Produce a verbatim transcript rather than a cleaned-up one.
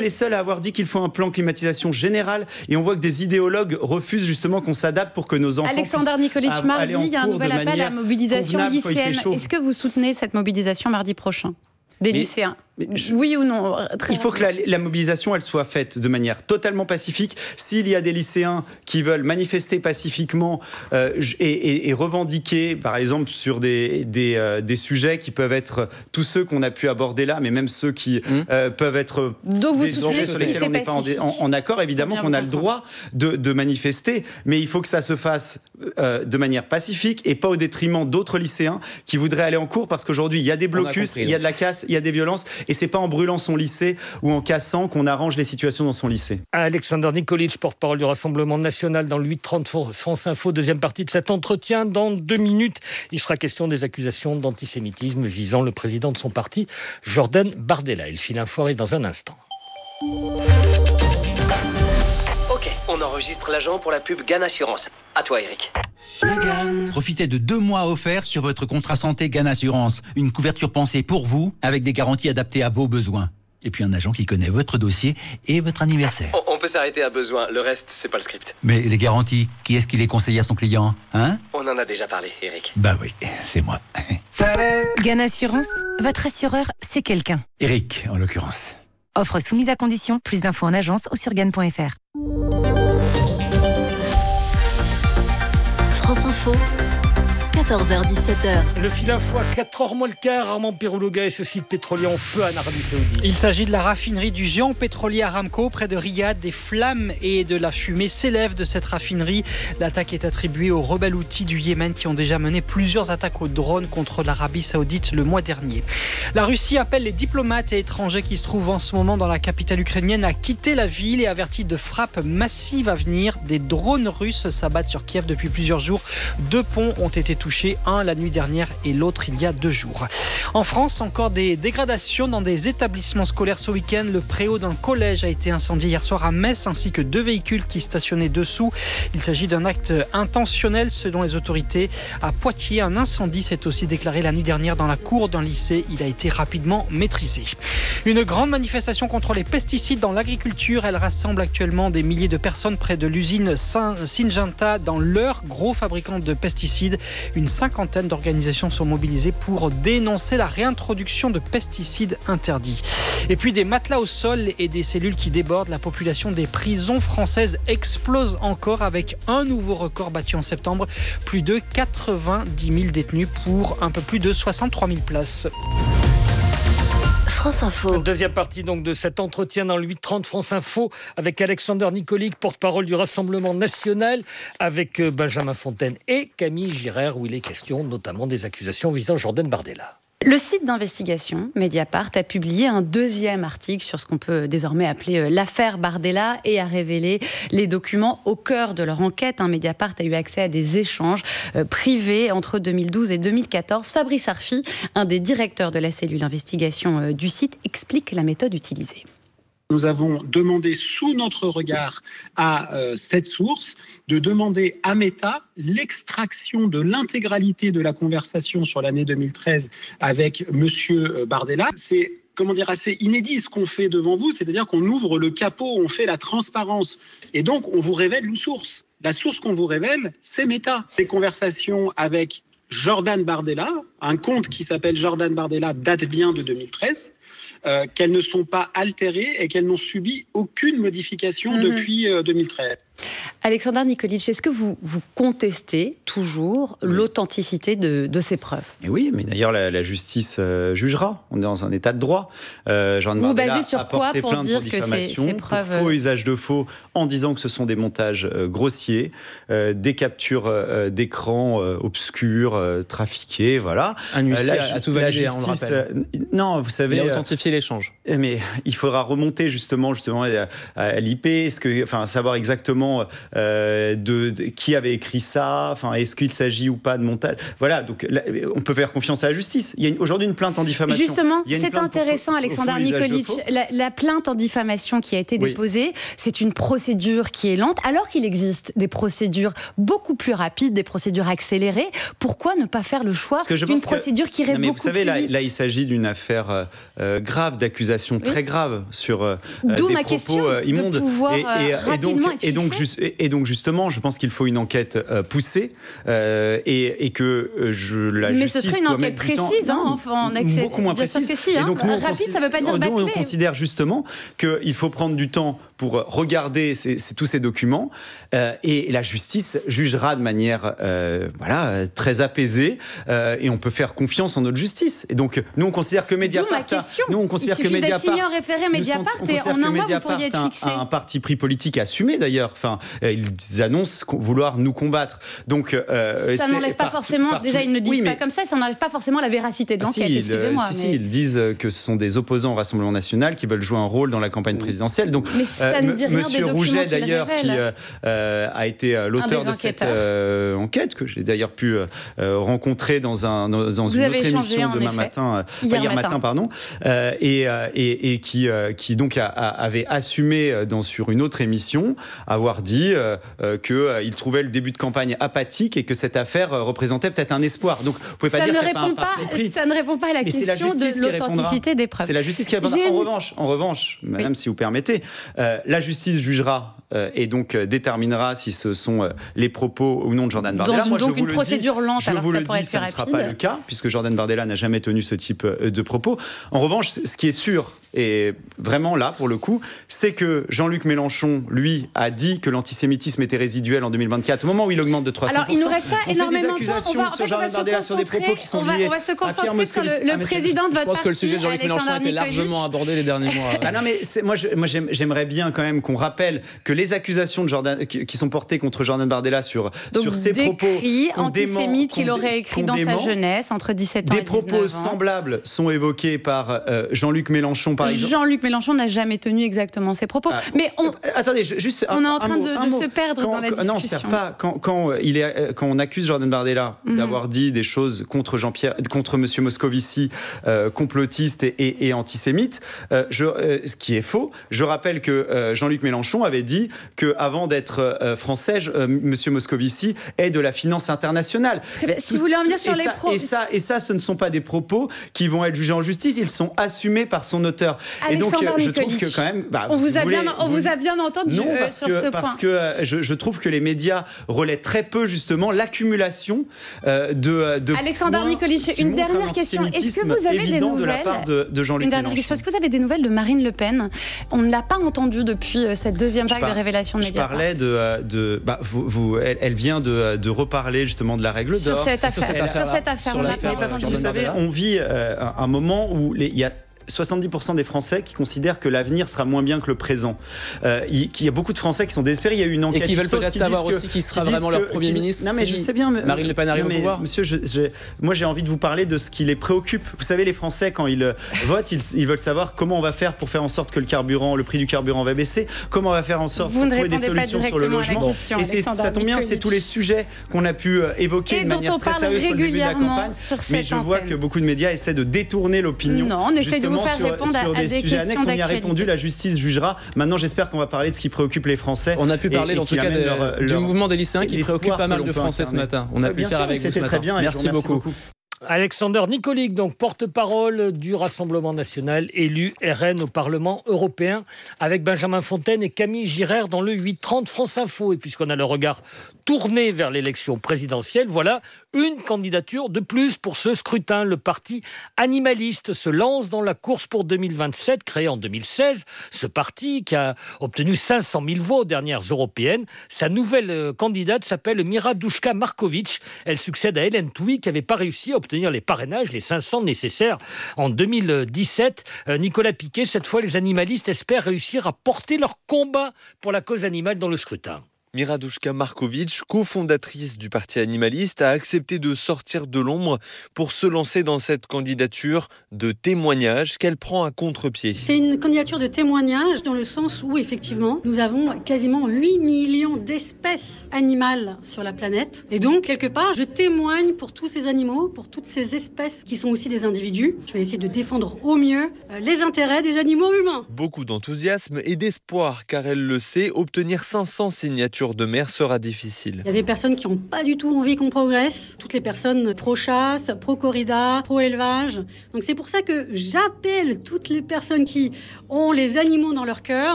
les seuls à avoir dit qu'il faut un plan climatisation général, et on voit que des idéologues refusent justement qu'on s'adapte pour que nos enfants Alexander Nikolic, mardi, il y a un nouvel appel à la mobilisation lycéenne. Est-ce que vous soutenez cette mobilisation mardi prochain des mais, lycéens mais je, oui ou non? Il faut que la, la mobilisation elle soit faite de manière totalement pacifique. S'il y a des lycéens qui veulent manifester pacifiquement euh, et, et, et revendiquer, par exemple, sur des, des, euh, des sujets qui peuvent être tous ceux qu'on a pu aborder là, mais même ceux qui mmh. euh, peuvent être donc vous des sujets sur lesquels on n'est pas en, en, en accord, évidemment qu'on a le droit de, de manifester, mais il faut que ça se fasse euh, de manière pacifique et pas au détriment d'autres lycéens qui voudraient aller en cours, parce qu'aujourd'hui il y a des blocus, compris, il y a de la casse, il y a des violences. Et c'est pas en brûlant son lycée ou en cassant qu'on arrange les situations dans son lycée. Alexander Nikolic, porte-parole du Rassemblement national dans le huit trente France Info, deuxième partie de cet entretien. Dans deux minutes, il sera question des accusations d'antisémitisme visant le président de son parti, Jordan Bardella. Il file l'info arrive dans un instant. Ok, on enregistre l'agent pour la pub Gann Assurance. À toi, Eric. Profitez de deux mois offerts sur votre contrat santé Gann Assurance. Une couverture pensée pour vous, avec des garanties adaptées à vos besoins. Et puis un agent qui connaît votre dossier et votre anniversaire. On, on peut s'arrêter à besoin, le reste, c'est pas le script. Mais les garanties, qui est-ce qui les conseille à son client, hein? On en a déjà parlé, Eric. Bah oui, c'est moi. Gann Assurance, votre assureur, c'est quelqu'un. Eric, en l'occurrence. Offre soumise à condition, plus d'infos en agence ou sur gann point f r. France Info, quatorze heures dix-sept heures. Le fil info à quatre heures moins le quart. Armand Pérouloga et ce site pétrolier en feu en Arabie Saoudite. Il s'agit de la raffinerie du géant pétrolier Aramco près de Riyad. Des flammes et de la fumée s'élèvent de cette raffinerie. L'attaque est attribuée aux rebelles houthis du Yémen qui ont déjà mené plusieurs attaques aux drones contre l'Arabie Saoudite le mois dernier. La Russie appelle les diplomates et étrangers qui se trouvent en ce moment dans la capitale ukrainienne à quitter la ville et avertit de frappes massives à venir. Des drones russes s'abattent sur Kiev depuis plusieurs jours. Deux ponts ont été touchés, un la nuit dernière et l'autre il y a deux jours. En France, encore des dégradations dans des établissements scolaires ce week-end. Le préau d'un collège a été incendié hier soir à Metz, ainsi que deux véhicules qui stationnaient dessous. Il s'agit d'un acte intentionnel selon les autorités. À Poitiers, un incendie s'est aussi déclaré la nuit dernière dans la cour d'un lycée. Il a été rapidement maîtrisé. Une grande manifestation contre les pesticides dans l'agriculture. Elle rassemble actuellement des milliers de personnes près de l'usine Syngenta dans l'Eure, gros fabricant de pesticides. Une cinquantaine d'organisations sont mobilisées pour dénoncer la réintroduction de pesticides interdits. Et puis des matelas au sol et des cellules qui débordent. La population des prisons françaises explose encore avec un nouveau record battu en septembre. Plus de quatre-vingt-dix mille détenus pour un peu plus de soixante-trois mille places. France Info. Deuxième partie donc de cet entretien dans le huit trente France Info avec Alexander Nikolic, porte-parole du Rassemblement national, avec Benjamin Fontaine et Camille Girard, où il est question notamment des accusations visant Jordan Bardella. Le site d'investigation Mediapart a publié un deuxième article sur ce qu'on peut désormais appeler l'affaire Bardella et a révélé les documents au cœur de leur enquête. Mediapart a eu accès à des échanges privés entre deux mille douze et deux mille quatorze. Fabrice Arfi, un des directeurs de la cellule d'investigation du site, explique la méthode utilisée. Nous avons demandé sous notre regard à euh, cette source de demander à Meta l'extraction de l'intégralité de la conversation sur l'année deux mille treize avec Monsieur Bardella. C'est comment dire, assez inédit ce qu'on fait devant vous, c'est-à-dire qu'on ouvre le capot, on fait la transparence et donc on vous révèle une source. La source qu'on vous révèle, c'est Meta. Les conversations avec Jordan Bardella, un compte qui s'appelle Jordan Bardella date bien de deux mille treize. Euh, qu'elles ne sont pas altérées et qu'elles n'ont subi aucune modification mmh. depuis euh, deux mille treize. Alexander Nikolic, est-ce que vous, vous contestez toujours oui. l'authenticité de, de ces preuves ? Et oui, mais d'ailleurs la, la justice euh, jugera. On est dans un état de droit. Euh, Jean vous basez sur quoi pour dire pour que ces, ces preuves... Pour faux usage de faux, en disant que ce sont des montages euh, grossiers, euh, des captures euh, d'écran euh, obscurs, euh, trafiqués, voilà. Un huissier euh, la, a tout validé, la justice, on le rappelle. Euh, non, vous savez... Il a authentifié euh, l'échange. Mais il faudra remonter justement, justement à, à l'I P, ce que, enfin, savoir exactement euh, de, de qui avait écrit ça. Enfin, est-ce qu'il s'agit ou pas de montage? Voilà. Donc, là, on peut faire confiance à la justice. Il y a une, aujourd'hui une plainte en diffamation. Justement, c'est intéressant, pour, Alexandre Nikolic. La, la plainte en diffamation qui a été oui. déposée, c'est une procédure qui est lente, alors qu'il existe des procédures beaucoup plus rapides, des procédures accélérées. Pourquoi ne pas faire le choix d'une procédure que, qui irait non, mais beaucoup vous savez, plus là, vite? Là, il s'agit d'une affaire euh, grave, d'accusations oui. très graves sur euh, D'où des ma propos question euh, immondes. De pouvoir, et, et, euh, et, donc, et, donc, juste, et, et donc, justement, je pense qu'il faut une enquête euh, poussée euh, et, et que euh, je, la mais justice ce serait une doit enquête précise, précise, hein, en accès, beaucoup moins bien précise. Sûr que si, hein. Et donc, nous, rapide, ça ne veut pas dire bâclé. On considère justement qu'il faut prendre du temps pour regarder ces, ces, tous ces documents euh, et la justice jugera de manière euh, voilà, très apaisée euh, et on peut faire confiance en notre justice. Et donc, nous, on considère que Mediapart... D'où ma question. Nous, on considère Il suffit que Mediapart... d'être signé en référé Mediapart et en un mois, vous pourriez être fixé. Un, un parti pris politique assumé, d'ailleurs. Enfin, ils annoncent vouloir nous combattre. Donc, euh, ça n'enlève pas forcément... Partout. Déjà, ils ne disent oui, mais... pas comme ça, ça n'enlève pas forcément la véracité de l'enquête, si, excusez-moi. Si, mais... si, ils disent que ce sont des opposants au Rassemblement National qui veulent jouer un rôle dans la campagne présidentielle. Donc, mais ça ne dit rien Monsieur des Rouget, d'ailleurs, qui euh, euh, a été euh, l'auteur de cette euh, enquête, que j'ai d'ailleurs pu euh, rencontrer dans, un, dans une autre émission demain matin, euh, hier, hier matin, matin pardon, euh, et, et, et qui, euh, qui donc a, a, avait assumé dans, sur une autre émission avoir dit euh, euh, qu'il euh, trouvait le début de campagne apathique et que cette affaire euh, représentait peut-être un espoir. Donc, vous pouvez pas ça dire ne qu'il n'y a pas un pas, parti pris. Ça ne répond pas à la mais question la de l'authenticité des preuves. C'est la justice qui répondra. En une... revanche, en revanche, madame, oui. si vous permettez, euh, la justice jugera euh, et donc euh, déterminera si ce sont euh, les propos ou non de Jordan Bardella. Dans Moi, donc je une vous procédure le dis, lente, je alors vous ça le pourrait dis, être ça ne sera pas le cas, puisque Jordan Bardella n'a jamais tenu ce type de propos. En revanche, ce qui est sûr, et vraiment là, pour le coup, c'est que Jean-Luc Mélenchon, lui, a dit que l'antisémitisme était résiduel en deux mille vingt-quatre, au moment où il augmente de trois cents pour cent. Alors, il ne nous reste pas on énormément fait des accusations de temps. On va, sur en fait, Jordan Bardella sur des propos qui sont on va, liés on va se à Pierre concentrer sur le, le ah, président de votre parti. Je pense que le sujet de Jean-Luc Mélenchon a été largement abordé les derniers mois. Ah non, mais moi, je, moi j'aimerais bien quand même qu'on rappelle que les accusations de Jordan, qui, qui sont portées contre Jordan Bardella sur, Donc, sur ses propos antisémites qu'il aurait écrit dans sa jeunesse, entre dix-sept ans et dix-neuf ans. Des propos semblables sont évoqués par euh, Jean-Luc Mélenchon, par exemple. Jean-Luc Mélenchon n'a jamais tenu exactement ses propos. Ah, mais on, attendez, juste on un, est en train mot, de, de se perdre quand, dans la discussion. Non, on se perd pas. Quand, quand, il est, quand on accuse Jordan Bardella mm-hmm. d'avoir dit des choses contre Jean-Pierre, contre Monsieur Moscovici, euh, complotiste et, et, et antisémite, euh, je, euh, ce qui est faux. Je rappelle que euh, Jean-Luc Mélenchon avait dit que avant d'être euh, français, euh, Monsieur Moscovici est de la finance internationale. Si tout, vous voulez en venir sur les propos, et ça, et ça, ce ne sont pas des propos qui vont être jugés en justice. Ils sont assumés par son auteur. Alexandre et donc, Nikolic, je trouve que quand même, bah, on, vous si a vous bien, voulez, on vous... vous a bien entendu non, euh, parce sur que, ce parce point. que euh, je, je trouve que les médias relaient très peu justement l'accumulation euh, de, de Alexandre Nikolic, une dernière question. Est-ce que vous avez des nouvelles de la part de, de Jean-Luc Une dernière Mélenchon. question. Est-ce que vous avez des nouvelles de Marine Le Pen? On ne l'a pas entendue depuis cette deuxième vague par, de révélations de Mediapart. Je parlais de, de bah, vous, vous, elle, elle vient de, de reparler justement de la règle d'or. Sur cette affaire. Sur cette affaire. Sur cette affaire. Sur l'affaire. Parce que vous savez, on vit euh, un, un moment où les, il y a soixante-dix pour cent des Français qui considèrent que l'avenir sera moins bien que le présent. Euh, il, il y a beaucoup de Français qui sont désespérés. Il y a eu une enquête. Et qui veulent peut-être savoir aussi qui sera vraiment leur Premier ministre. Non, mais je sais bien. Mais, Marine Le Pen arrive au pouvoir. Monsieur, je, je, moi j'ai envie de vous parler de ce qui les préoccupe. Vous savez, les Français, quand ils votent, ils, ils veulent savoir comment on va faire pour faire en sorte que le carburant, le prix du carburant va baisser, comment on va faire en sorte de trouver des solutions sur le logement. Question, et ça tombe bien, c'est tous les sujets qu'on a pu évoquer et de manière très sérieuse sur le début de la campagne. Mais je vois que beaucoup de médias essaient de détourner l'opinion. Non, on essaie de vous faire répondre à des, des sujets annexes, on y a répondu, la justice jugera. Maintenant, j'espère qu'on va parler de ce qui préoccupe les Français. On a pu parler, et, en et tout cas, de, leur, du leur, mouvement des lycéens qui préoccupe pas mal de Français incarner. ce matin. On a ouais, pu le faire sûr, avec vous ce C'était très matin. bien. Merci beaucoup. beaucoup. Alexander Nikolic, donc porte-parole du Rassemblement national, élu R N au Parlement européen, avec Benjamin Fontaine et Camille Girard dans le huit trente France Info. Et puisqu'on a le regard tourné vers l'élection présidentielle, voilà une candidature de plus pour ce scrutin. Le parti animaliste se lance dans la course pour deux mille vingt-sept, créé en deux mille seize. Ce parti qui a obtenu cinq cent mille voix aux dernières européennes. Sa nouvelle candidate s'appelle Miradouchka Markovic. Elle succède à Hélène Touy, qui n'avait pas réussi à obtenir les parrainages, les cinq cents nécessaires en deux mille dix-sept. Euh, Nicolas Piquet, cette fois, les animalistes espèrent réussir à porter leur combat pour la cause animale dans le scrutin. Miradouchka Markovic, cofondatrice du parti animaliste, a accepté de sortir de l'ombre pour se lancer dans cette candidature de témoignage qu'elle prend à contre-pied. C'est une candidature de témoignage dans le sens où effectivement nous avons quasiment huit millions d'espèces animales sur la planète. Et donc quelque part je témoigne pour tous ces animaux, pour toutes ces espèces qui sont aussi des individus. Je vais essayer de défendre au mieux les intérêts des animaux humains. Beaucoup d'enthousiasme et d'espoir car elle le sait, obtenir cinq cents signatures de maires sera difficile. Il y a des personnes qui n'ont pas du tout envie qu'on progresse. Toutes les personnes pro-chasse, pro-corrida, pro-élevage. Donc c'est pour ça que j'appelle toutes les personnes qui ont les animaux dans leur cœur